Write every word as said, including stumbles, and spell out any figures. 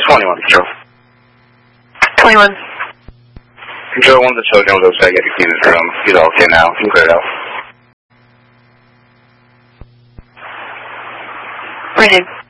twenty-one, Control. twenty-one. Control, one of the children was upset getting in his room. He's all okay now. You can clear it out. Right in.